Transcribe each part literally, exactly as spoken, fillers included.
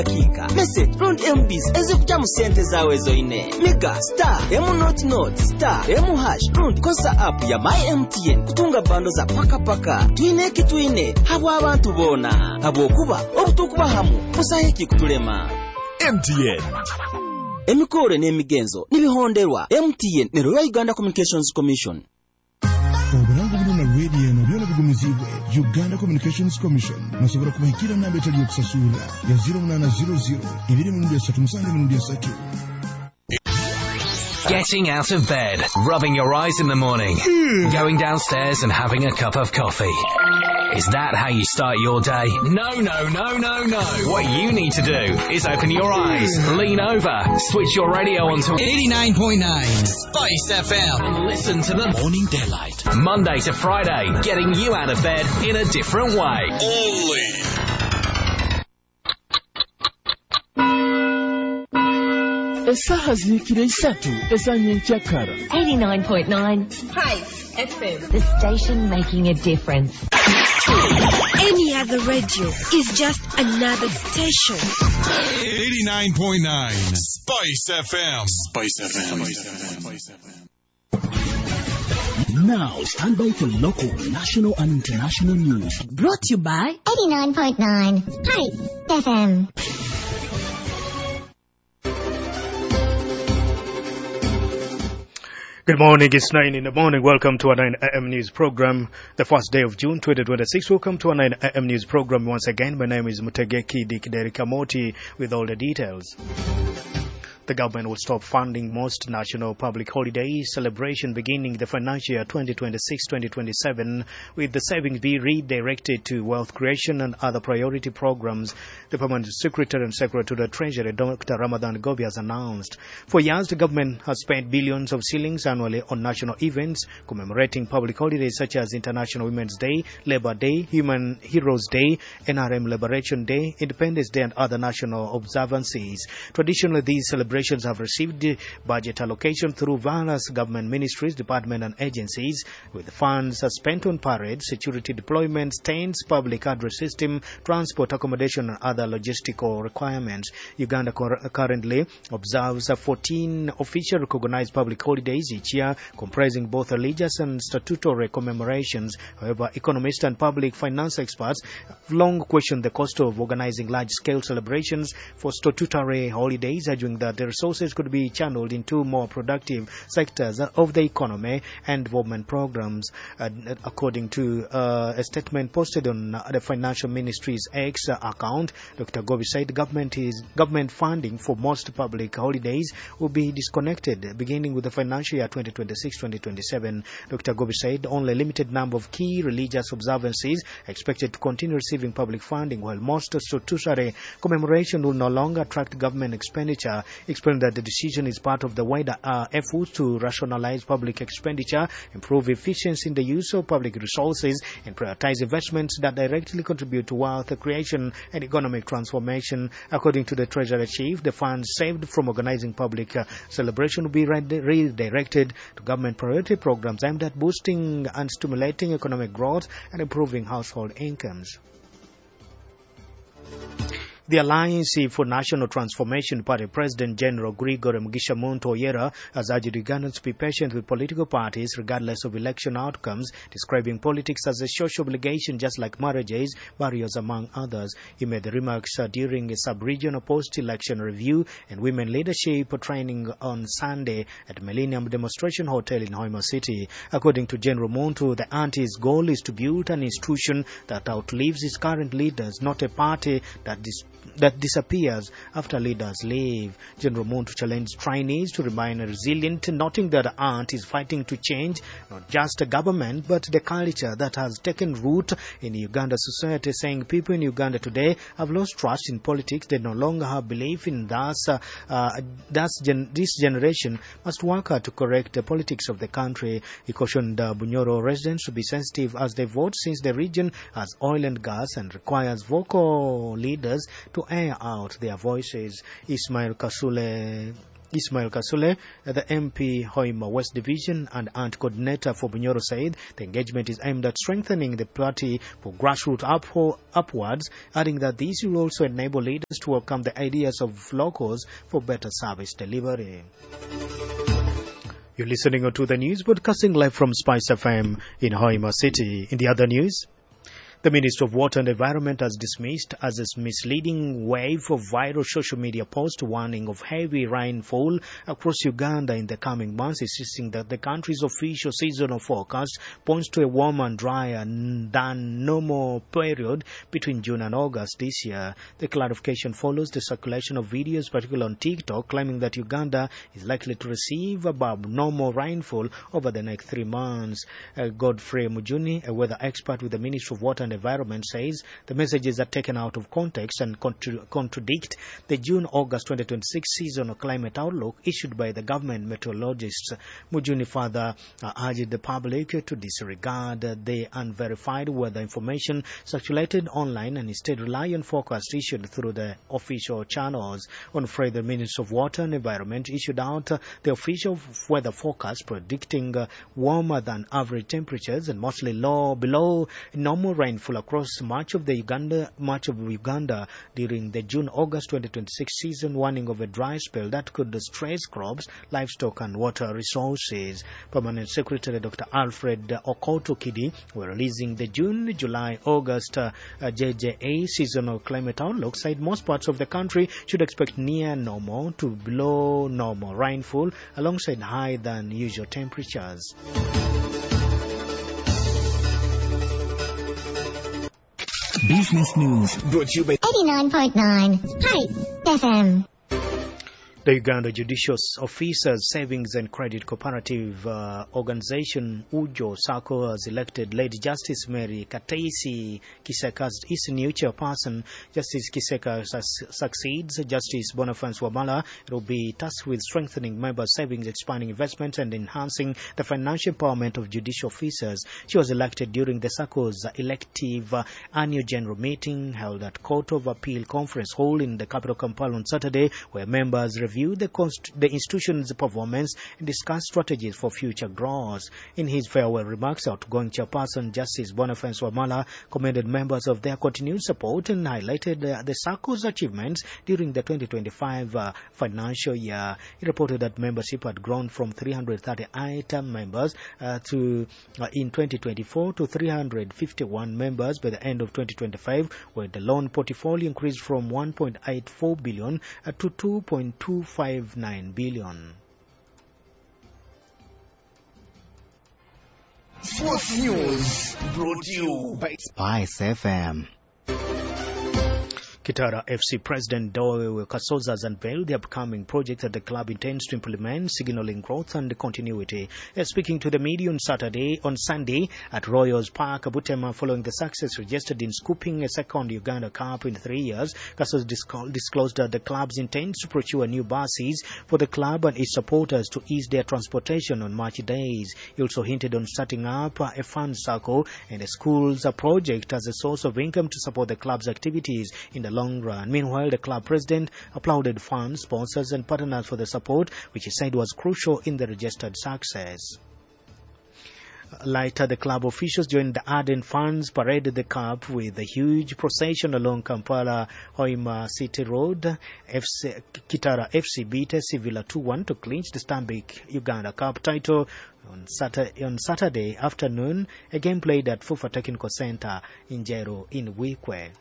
Kika. Message from M Bs ezikuja mu sente zawe zoine. Mega star M not not star M hash rund kosa app ya My M T N kutunga bando za paka paka. Tuine kitwine habo abantu bona. Habo kuba obutukuba hamu musahiki kutulema. M T N. Emikore n'emigenzo nibihonderwa M T N ne Royal Uganda Communications Commission. Oburango buluna radio no byona bigumizibwe Uganda Communications Commission musobora kubahikira namba etali okusasula ya zero nine zero zero ibiri mu ndiyasatu musange mu ndiyasatu. Getting out of bed, rubbing your eyes in the morning, going downstairs and having a cup of coffee. Is that how you start your day? No, no, no, no, no. What you need to do is open your eyes, lean over, switch your radio onto eighty-nine point nine Spice F M and listen to the Morning Daylight. Monday to Friday, getting you out of bed in a different way. Only. Esaha zikire isatu esanye nchakara eighty-nine point nine Spice F M, the station making a difference. Any other radio is just another station. eighty-nine point nine Spice F M. Spice F M. Spice F M. Now stand by for local, national and international news. Brought to you by eighty-nine point nine Spice F M. Good morning, it's nine in the morning. Welcome to our nine A M news program, the first day of June twenty twenty-six. Welcome to our nine A M news program once again. My name is Mutegeki Dikderi Kamoti with all the details. The government will stop funding most national public holiday celebration beginning the financial year twenty twenty-six twenty twenty-seven, with the savings be redirected to wealth creation and other priority programs, the Permanent Secretary and Secretary to the Treasury, Doctor Ramadan Gobi, has announced. For years, the government has spent billions of shillings annually on national events commemorating public holidays such as International Women's Day, Labour Day, Human Heroes Day, N R M Liberation Day, Independence Day, and other national observances. Traditionally, these celebrations have received budget allocation through various government ministries, departments and agencies, with funds spent on parades, security deployments, tents, public address system, transport, accommodation and other logistical requirements. Uganda currently observes fourteen official recognized public holidays each year, comprising both religious and statutory commemorations. However, economists and public finance experts have long questioned the cost of organizing large-scale celebrations for statutory holidays, arguing that the resources could be channeled into more productive sectors of the economy and development programs. Uh, according to uh, a statement posted on uh, the Financial Ministry's X uh, account, Doctor Gobi said government is government funding for most public holidays will be disconnected beginning with the financial year twenty twenty-six twenty twenty-seven. Doctor Gobi said only a limited number of key religious observances are expected to continue receiving public funding, while most statutory commemoration will no longer attract government expenditure. Explained that the decision is part of the wider uh, effort to rationalize public expenditure, improve efficiency in the use of public resources, and prioritize investments that directly contribute to wealth creation and economic transformation. According to the Treasury Chief, the funds saved from organizing public uh, celebration will be redirected to government priority programs aimed at boosting and stimulating economic growth and improving household incomes. The Alliance for National Transformation Party President General Gregory Mugisha Muntu Oyera has urged Ugandans to be patient with political parties regardless of election outcomes, describing politics as a social obligation just like marriages, burials, among others. He made the remarks uh, during a sub-regional post-election review and women leadership training on Sunday at Millennium Demonstration Hotel in Hoima City. According to General Muntu, the auntie's goal is to build an institution that outlives its current leaders, not a party that dis that disappears after leaders leave. General Muntu challenged trainees to remain resilient, noting that the aunt is fighting to change not just a government but the culture that has taken root in Uganda society, saying people in Uganda today have lost trust in politics. They no longer have belief in thus, uh, uh, thus gen this generation must work hard to correct the politics of the country. He cautioned uh, Bunyoro residents to be sensitive as they vote, since the region has oil and gas and requires vocal leaders to air out their voices. Ismail Kasule Ismail Kasule, the M P Hoima West Division and Ant Coordinator for Bunyoro, said the engagement is aimed at strengthening the party for grassroots up- upwards, adding that this will also enable leaders to welcome the ideas of locals for better service delivery. You're listening to the news broadcasting live from Spice F M in Hoima City. In the other news, the Minister of Water and Environment has dismissed as a misleading wave of viral social media posts warning of heavy rainfall across Uganda in the coming months, insisting that the country's official seasonal forecast points to a warmer and drier than normal period between June and August this year. The clarification follows the circulation of videos, particularly on TikTok, claiming that Uganda is likely to receive above normal rainfall over the next three months. Uh, Godfrey Mujuni, a weather expert with the Ministry of Water and Environment, says the messages are taken out of context and contra- contradict the June-August twenty twenty-six seasonal climate outlook issued by the government meteorologists. Mujuni further uh, urged the public to disregard the unverified weather information circulated online and instead rely on forecasts issued through the official channels. On Friday, the Minister of Water and Environment issued out uh, the official weather forecast predicting uh, warmer than average temperatures and mostly low below normal rainfall across much of the Uganda, much of Uganda during the June-August twenty twenty-six season, warning of a dry spell that could stress crops, livestock and water resources. Permanent Secretary Doctor Alfred Okoto Kidi were releasing the June, July, August uh, uh, J J A seasonal climate outlook, said most parts of the country should expect near normal to below normal rainfall alongside higher than usual temperatures. Business news brought to you by eighty-nine point nine Spice F M. The Uganda Judicial Officers Savings and Credit Cooperative uh, Organization, Ujo Sako, has elected Lady Justice Mary Kataisi Kiseka as its new chairperson. Justice Kiseka su- succeeds Justice Boniface Wamala. It will be tasked with strengthening member savings, expanding investments, and enhancing the financial empowerment of judicial officers. She was elected during the Sako's elective uh, annual general meeting held at Court of Appeal Conference Hall in the capital Kampala on Saturday, where members review the, const- the institution's performance and discuss strategies for future growth. In his farewell remarks, outgoing chairperson Justice Boniface Wamala commended members of their continued support and highlighted uh, the SACCO's achievements during the twenty twenty-five uh, financial year. He reported that membership had grown from three hundred thirty-eight members uh, to uh, in twenty twenty-four to three hundred fifty-one members by the end of twenty twenty-five, where the loan portfolio increased from one point eight four billion uh, to two point two five nine billion. Sports News brought to you by Spice F M. Kitara F C President Doe Kasoza has unveiled the upcoming project that the club intends to implement, signaling growth and continuity. Uh, speaking to the media on Saturday, on Sunday at Royals Park, Butema, following the success registered in scooping a second Uganda Cup in three years, Kasoza disc- disclosed that the club's intends to procure new buses for the club and its supporters to ease their transportation on match days. He also hinted on starting up a fund circle and a schools project as a source of income to support the club's activities in the long run. Meanwhile, the club president applauded fans, sponsors and partners for the support, which he said was crucial in the registered success. Later, the club officials joined the ardent fans, paraded the cup with a huge procession along Kampala Hoima City Road. F C, Kitara F C beat Sevilla two one to clinch the Stanbic Uganda Cup title on Saturday, on Saturday afternoon. A game played at Fufa Technical Center in Jero in Wikwe.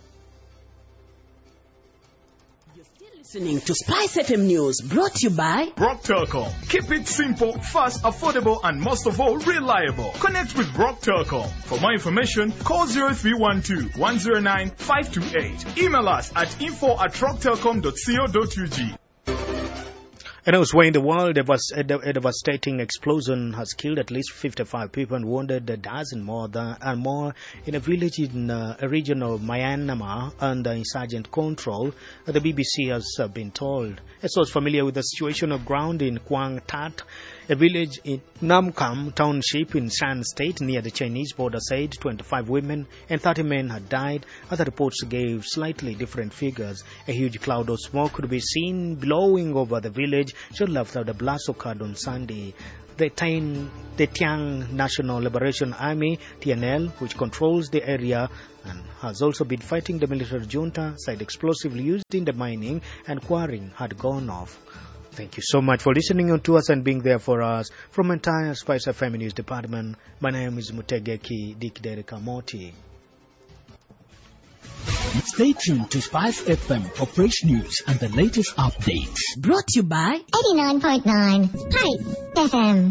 Listening to Spice F M News, brought to you by Rock Telecom. Keep it simple, fast, affordable, and most of all, reliable. Connect with Rock Telecom. For more information, call zero three one two, one zero nine, five two eight. Email us at info at rocktelecom dot co dot u g. And elsewhere in the world, a devastating explosion has killed at least fifty-five people and wounded a dozen more than, and more in a village in uh, a region of Myanmar under insurgent control, the B B C has uh, been told. A source familiar with the situation of ground in Quang Tat A village in Namkam Township in Shan State near the Chinese border said twenty-five women and thirty men had died. Other reports gave slightly different figures. A huge cloud of smoke could be seen blowing over the village shortly after the blast occurred on Sunday. The, Tain, the Tiang National Liberation Army, T N L, which controls the area and has also been fighting the military junta, said explosives used in the mining and quarrying had gone off. Thank you so much for listening to us and being there for us. From entire Spice F M News Department, my name is Mutegeki Dikdere Kamoti. Stay tuned to Spice F M for fresh news and the latest updates. Brought to you by eighty-nine point nine Spice F M.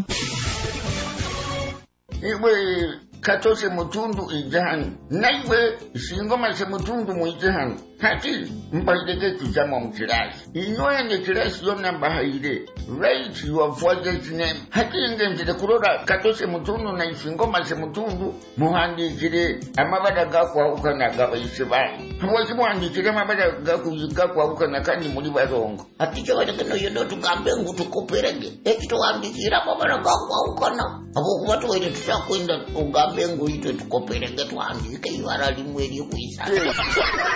Iwe katose mutundu ijahan. Naiwe singoma se mutundu muijahan. Hati mbaidege kijama mkirasi. Inyoya ne kirasi yona mbahaide. Write your father's name. Hati ingenzi de kurora katose mutundu na isingoma se mutundu. Muhandi kire amabada gakwa uka na gawa isibari. Hawaji muhandi kire amabada gaku yikakwa uka na kani muri barongo. Hati chawa dekano yodo tukambe ngutu kuperege. Ekito wandi kira mabada gakwa uka na. Hapo kuwatu waite tutakwenda ugambe ngutu tukoperege tuandike iwara limweli kuisa.